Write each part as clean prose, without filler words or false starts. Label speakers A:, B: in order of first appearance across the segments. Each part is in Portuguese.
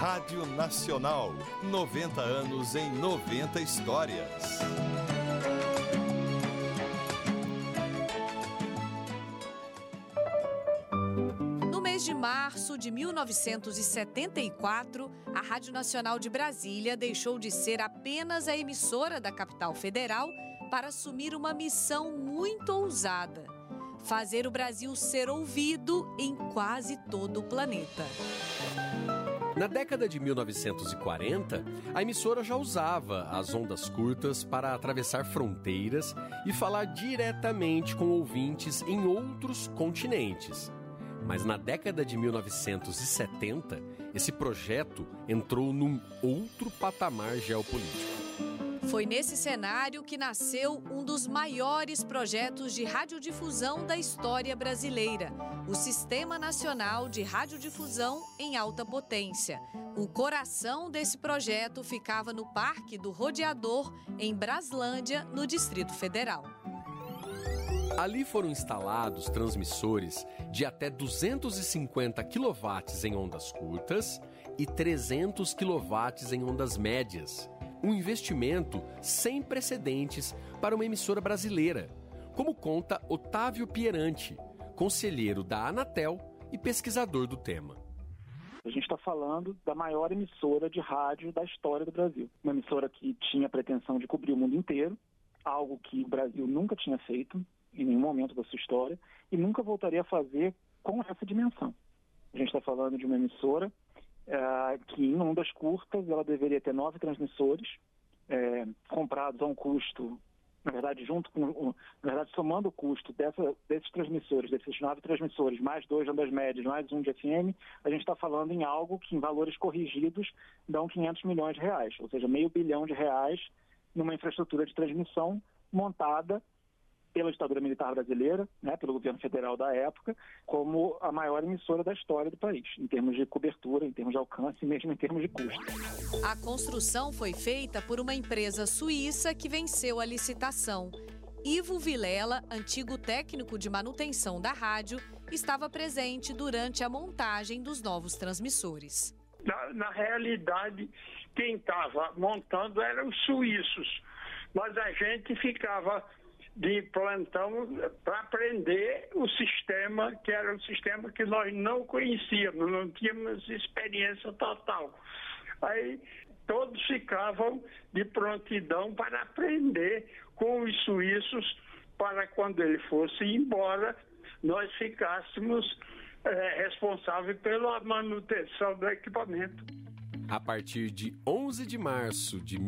A: Rádio Nacional, 90 anos em 90 histórias.
B: No mês de março de 1974, a Rádio Nacional de Brasília deixou de ser apenas a emissora da capital federal para assumir uma missão muito ousada: fazer o Brasil ser ouvido em quase todo o planeta.
C: Na década de 1940, a emissora já usava as ondas curtas para atravessar fronteiras e falar diretamente com ouvintes em outros continentes. Mas na década de 1970, esse projeto entrou num outro patamar geopolítico.
B: Foi nesse cenário que nasceu um dos maiores projetos de radiodifusão da história brasileira, o Sistema Nacional de Radiodifusão em Alta Potência. O coração desse projeto ficava no Parque do Rodeador, em Braslândia, no Distrito Federal.
C: Ali foram instalados transmissores de até 250 kW em ondas curtas e 300 kW em ondas médias. Um investimento sem precedentes para uma emissora brasileira, como conta Otávio Pieranti, conselheiro da Anatel e pesquisador do tema.
D: A gente está falando da maior emissora de rádio da história do Brasil. Uma emissora que tinha a pretensão de cobrir o mundo inteiro, algo que o Brasil nunca tinha feito em nenhum momento da sua história e nunca voltaria a fazer com essa dimensão. A gente está falando de uma emissora que em ondas curtas ela deveria ter 9 transmissores comprados a um custo, na verdade somando o custo desses transmissores, desses 9 transmissores, mais 2 ondas médias, mais 1 de FM, a gente está falando em algo que em valores corrigidos dão 500 milhões de reais, ou seja, R$500 bilhão numa infraestrutura de transmissão montada pela ditadura militar brasileira, pelo governo federal da época, como a maior emissora da história do país, em termos de cobertura, em termos de alcance e mesmo em termos de custo.
B: A construção foi feita por uma empresa suíça que venceu a licitação. Ivo Vilela, antigo técnico de manutenção da rádio, estava presente durante a montagem dos novos transmissores.
E: Na realidade, quem estava montando eram os suíços, mas a gente ficava de plantão para aprender o sistema, que era um sistema que nós não conhecíamos, não tínhamos experiência total. Aí todos ficavam de prontidão para aprender com os suíços, para quando ele fosse embora, nós ficássemos responsáveis pela manutenção do equipamento.
C: A partir de 11 de março de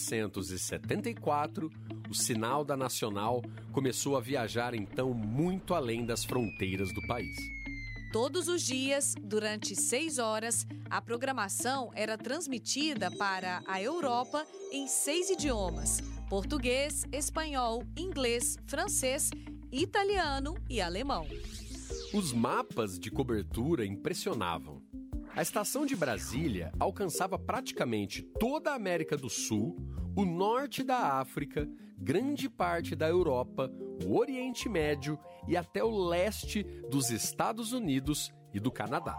C: 1974, o sinal da Nacional começou a viajar então muito além das fronteiras do país.
B: Todos os dias, durante 6 horas, a programação era transmitida para a Europa em 6 idiomas: português, espanhol, inglês, francês, italiano e alemão.
C: Os mapas de cobertura impressionavam. A estação de Brasília alcançava praticamente toda a América do Sul, o norte da África, grande parte da Europa, o Oriente Médio e até o leste dos Estados Unidos e do Canadá.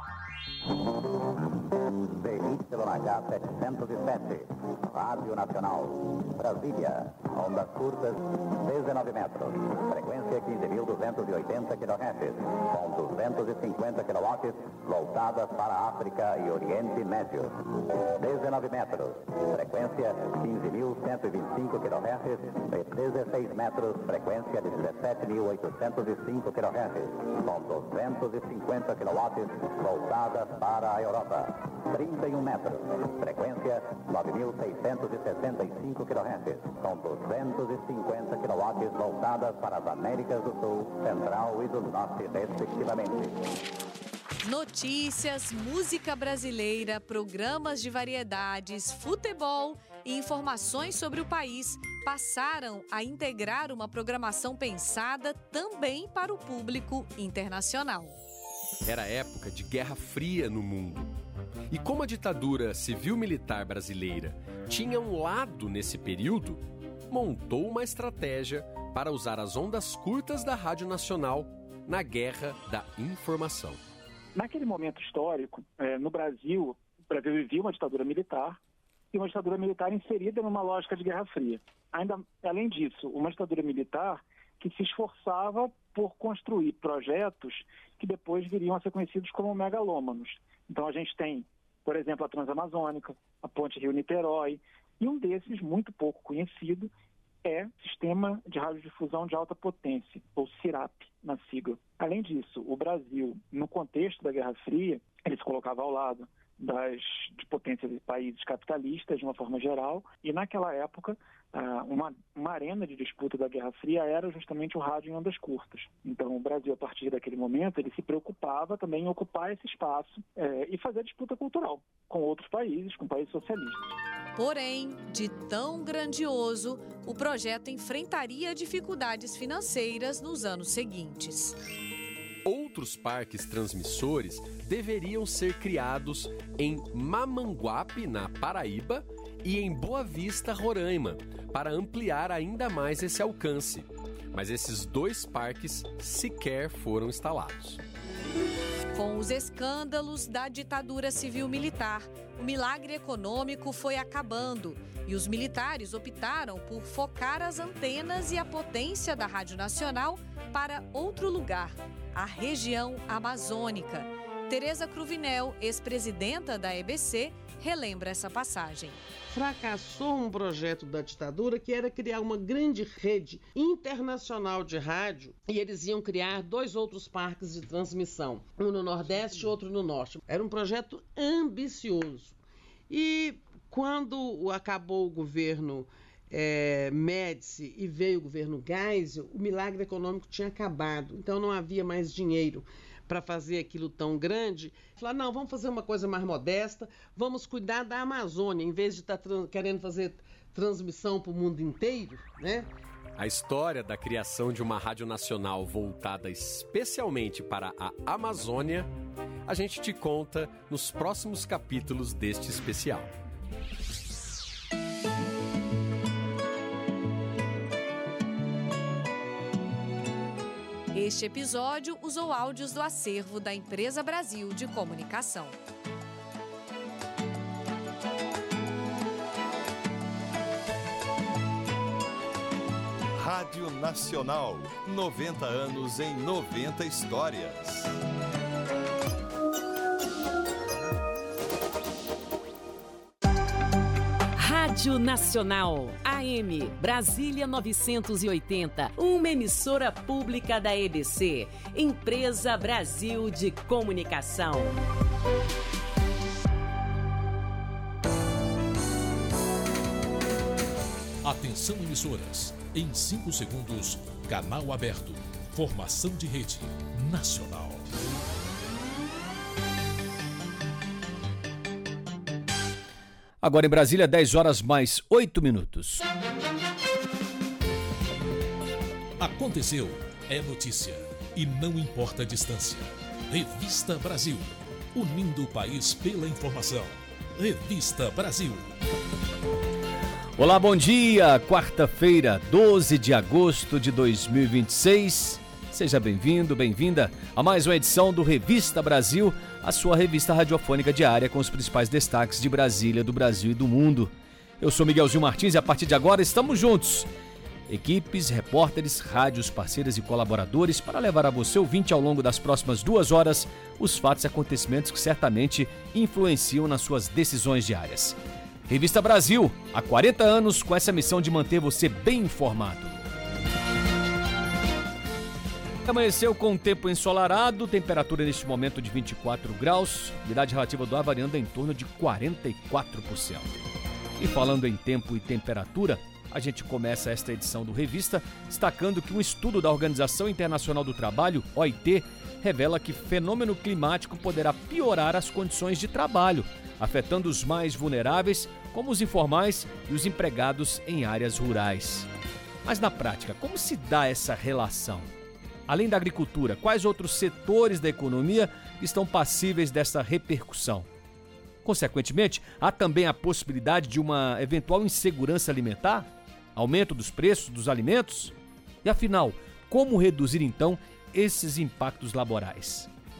F: ZYH 707, Rádio Nacional, Brasília, ondas curtas, 19 metros, frequência 15.280 kHz, com 250 kW, voltadas para a África e Oriente Médio. 19 metros, frequência 15.125 kHz, e 16 metros, frequência de 17.805 kHz, com 250 kW, voltadas para a Europa. 31 metros, frequência 9.665 kHz, com 250 kW voltadas para as Américas do Sul, Central e do Norte, respectivamente.
B: Notícias, música brasileira, programas de variedades, futebol e informações sobre o país passaram a integrar uma programação pensada também para o público internacional.
C: Era época de Guerra Fria no mundo. E como a ditadura civil-militar brasileira tinha um lado nesse período, montou uma estratégia para usar as ondas curtas da Rádio Nacional na Guerra da Informação.
D: Naquele momento histórico, no Brasil, Brasil vivia uma ditadura militar, e uma ditadura militar inserida numa lógica de Guerra Fria. Além disso, uma ditadura militar que se esforçava por construir projetos que depois viriam a ser conhecidos como megalômanos. Então a gente tem, por exemplo, a Transamazônica, a Ponte Rio-Niterói, e um desses, muito pouco conhecido, é o Sistema de Radiodifusão de Alta Potência, ou CIRAP, na sigla. Além disso, o Brasil, no contexto da Guerra Fria, ele se colocava ao lado de potências de países capitalistas, de uma forma geral, e naquela época, uma arena de disputa da Guerra Fria era justamente o rádio em ondas curtas. Então, o Brasil, a partir daquele momento, ele se preocupava também em ocupar esse espaço e fazer disputa cultural com outros países, com países socialistas.
B: Porém, de tão grandioso, o projeto enfrentaria dificuldades financeiras nos anos seguintes.
C: Outros parques transmissores deveriam ser criados em Mamanguape, na Paraíba, e em Boa Vista, Roraima, para ampliar ainda mais esse alcance. Mas esses 2 parques sequer foram instalados.
B: Com os escândalos da ditadura civil-militar, o milagre econômico foi acabando e os militares optaram por focar as antenas e a potência da Rádio Nacional para outro lugar, a região amazônica. Tereza Cruvinel, ex-presidenta da EBC, relembra essa passagem.
G: Fracassou um projeto da ditadura que era criar uma grande rede internacional de rádio e eles iam criar 2 outros parques de transmissão, um no Nordeste e outro no Norte. Era um projeto ambicioso. E quando acabou o governo Médici e veio o governo Geisel, o milagre econômico tinha acabado, então não havia mais dinheiro para fazer aquilo tão grande. Falaram, não, vamos fazer uma coisa mais modesta, vamos cuidar da Amazônia, em vez de estar querendo fazer transmissão para o mundo inteiro, né?
C: A história da criação de uma rádio nacional voltada especialmente para a Amazônia, a gente te conta nos próximos capítulos deste especial.
B: Este episódio usou áudios do acervo da Empresa Brasil de Comunicação.
A: Rádio Nacional, 90 anos em 90 histórias.
H: Rádio Nacional, AM, Brasília 980, uma emissora pública da EBC, Empresa Brasil de Comunicação.
I: Atenção emissoras, em 5 segundos, canal aberto, formação de rede nacional.
J: Agora em Brasília, 10 horas mais 8 minutos.
I: Aconteceu, é notícia, e não importa a distância. Revista Brasil, unindo o país pela informação. Revista Brasil.
J: Olá, bom dia! Quarta-feira, 12 de agosto de 2026. Seja bem-vindo, bem-vinda a mais uma edição do Revista Brasil, a sua revista radiofônica diária com os principais destaques de Brasília, do Brasil e do mundo. Eu sou Miguelzinho Martins e a partir de agora estamos juntos. Equipes, repórteres, rádios, parceiras e colaboradores para levar a você, ouvinte, ao longo das próximas 2 horas, os fatos e acontecimentos que certamente influenciam nas suas decisões diárias. Revista Brasil, há 40 anos com essa missão de manter você bem informado. Amanheceu com um tempo ensolarado, temperatura neste momento de 24 graus, umidade relativa do ar variando em torno de 44%. E falando em tempo e temperatura, a gente começa esta edição do Revista destacando que um estudo da Organização Internacional do Trabalho, OIT, revela que fenômeno climático poderá piorar as condições de trabalho, afetando os mais vulneráveis, como os informais e os empregados em áreas rurais. Mas na prática, como se dá essa relação? Além da agricultura, quais outros setores da economia estão passíveis dessa repercussão? Consequentemente, há também a possibilidade de uma eventual insegurança alimentar? Aumento dos preços dos alimentos? E afinal, como reduzir então esses impactos laborais?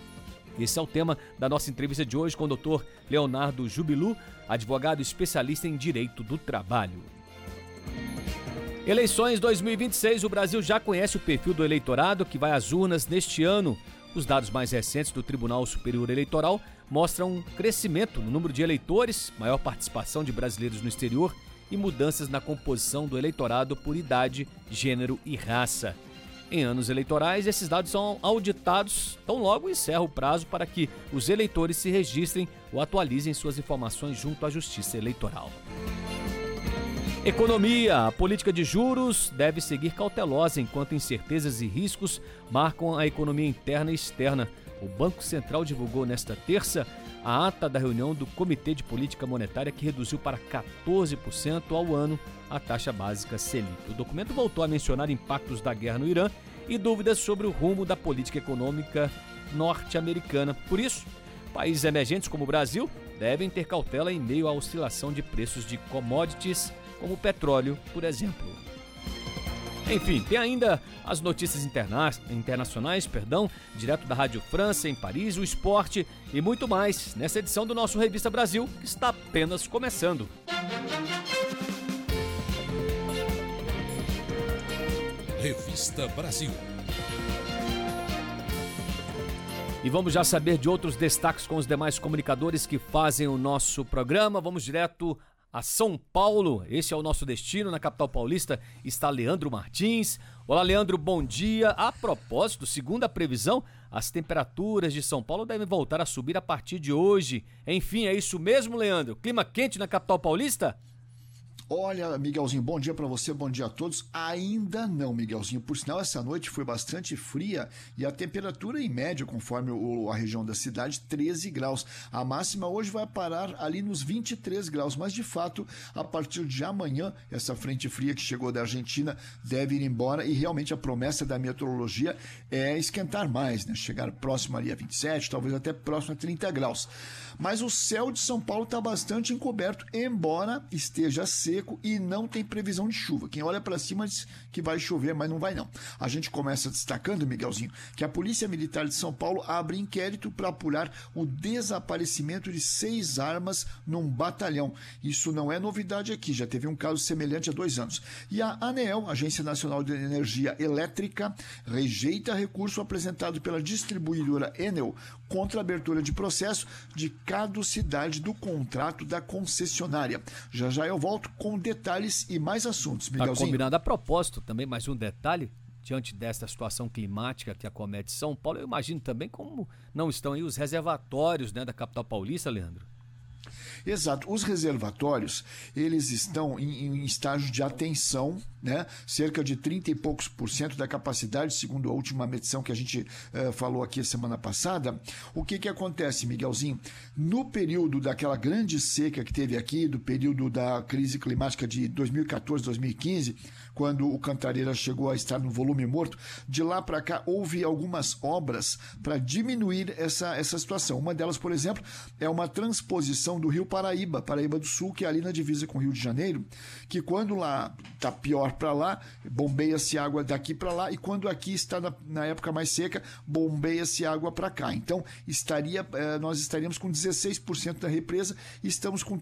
J: Esse é o tema da nossa entrevista de hoje com o Dr. Leonardo Jubilu, advogado especialista em direito do trabalho. Eleições 2026, o Brasil já conhece o perfil do eleitorado que vai às urnas neste ano. Os dados mais recentes do Tribunal Superior Eleitoral mostram um crescimento no número de eleitores, maior participação de brasileiros no exterior e mudanças na composição do eleitorado por idade, gênero e raça. Em anos eleitorais, esses dados são auditados, tão logo encerra o prazo para que os eleitores se registrem ou atualizem suas informações junto à Justiça Eleitoral. Economia. A política de juros deve seguir cautelosa enquanto incertezas e riscos marcam a economia interna e externa. O Banco Central divulgou nesta terça a ata da reunião do Comitê de Política Monetária que reduziu para 14% ao ano a taxa básica Selic. O documento voltou a mencionar impactos da guerra no Irã e dúvidas sobre o rumo da política econômica norte-americana. Por isso, países emergentes como o Brasil devem ter cautela em meio à oscilação de preços de commodities, como o petróleo, por exemplo. Enfim, tem ainda as notícias internacionais, direto da Rádio França, em Paris, o esporte e muito mais nessa edição do nosso Revista Brasil, que está apenas começando.
I: Revista Brasil.
J: E vamos já saber de outros destaques com os demais comunicadores que fazem o nosso programa. Vamos direto a São Paulo, esse é o nosso destino. Na capital paulista está Leandro Martins. Olá, Leandro, bom dia. A propósito, segundo a previsão, as temperaturas de São Paulo devem voltar a subir a partir de hoje. Enfim, é isso mesmo, Leandro? Clima quente na capital paulista?
K: Olha, Miguelzinho, bom dia para você, bom dia a todos. Ainda não, Miguelzinho. Por sinal, essa noite foi bastante fria e a temperatura em média, conforme a região da cidade, 13 graus. A máxima hoje vai parar ali nos 23 graus, mas de fato, a partir de amanhã, essa frente fria que chegou da Argentina deve ir embora e realmente a promessa da meteorologia é esquentar mais, né? Chegar próximo ali a 27, talvez até próximo a 30 graus. Mas o céu de São Paulo está bastante encoberto, embora esteja seco e não tem previsão de chuva. Quem olha para cima diz que vai chover, mas não vai não. A gente começa destacando, Miguelzinho, que a Polícia Militar de São Paulo abre inquérito para apurar o desaparecimento de 6 armas num batalhão. Isso não é novidade aqui, já teve um caso semelhante há 2 anos. E a ANEEL, Agência Nacional de Energia Elétrica, rejeita recurso apresentado pela distribuidora Enel contra a abertura de processo de caducidade do contrato da concessionária. Já eu volto com detalhes e mais assuntos, Miguelzinho.
J: Está combinado. A propósito, também mais um detalhe, diante desta situação climática que acomete São Paulo, eu imagino também como não estão aí os reservatórios, né, da capital paulista, Leandro?
K: Exato. Os reservatórios, eles estão em estágio de atenção, né? Cerca de 30 e poucos % da capacidade, segundo a última medição que a gente falou aqui semana passada. O que acontece, Miguelzinho? No período daquela grande seca que teve aqui, do período da crise climática de 2014, 2015, quando o Cantareira chegou a estar no volume morto, de lá para cá houve algumas obras para diminuir essa situação. Uma delas, por exemplo, é uma transposição do rio Paraíba do Sul, que é ali na divisa com o Rio de Janeiro, que quando lá está pior para lá, bombeia-se água daqui para lá, e quando aqui está na época mais seca, bombeia-se água para cá. Então, nós estaríamos com 16% da represa e estamos com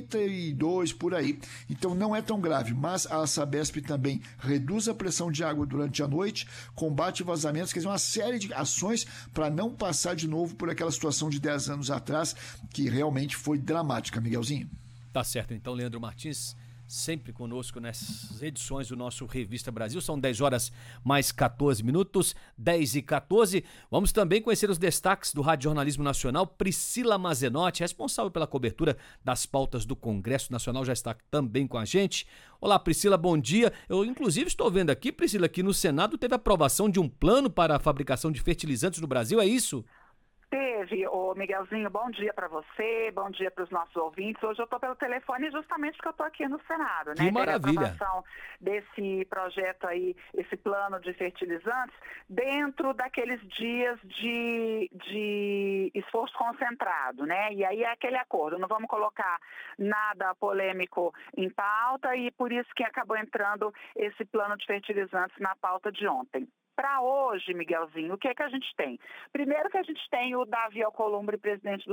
K: 32% por aí. Então, não é tão grave, mas a Sabesp também reduz a pressão de água durante a noite, combate vazamentos, quer dizer, uma série de ações para não passar de novo por aquela situação de 10 anos atrás, que realmente foi dramática, Miguelzinho.
J: Tá certo, então, Leandro Martins, sempre conosco nessas edições do nosso Revista Brasil. São 10 horas mais 14 minutos, 10h14. Vamos também conhecer os destaques do Rádio Jornalismo Nacional. Priscila Mazenotti, responsável pela cobertura das pautas do Congresso Nacional, já está também com a gente. Olá, Priscila, bom dia. Eu, inclusive, estou vendo aqui, Priscila, que no Senado teve aprovação de um plano para a fabricação de fertilizantes no Brasil, é isso?
L: Teve, Miguelzinho, bom dia para você, bom dia para os nossos ouvintes. Hoje eu estou pelo telefone justamente porque eu estou aqui no Senado, né?
J: Que maravilha!
L: Teve a aprovação desse projeto aí, esse plano de fertilizantes, dentro daqueles dias de esforço concentrado, né? E aí é aquele acordo, não vamos colocar nada polêmico em pauta e por isso que acabou entrando esse plano de fertilizantes na pauta de ontem. Para hoje, Miguelzinho, o que é que a gente tem? Primeiro que a gente tem o Davi Alcolumbre, presidente do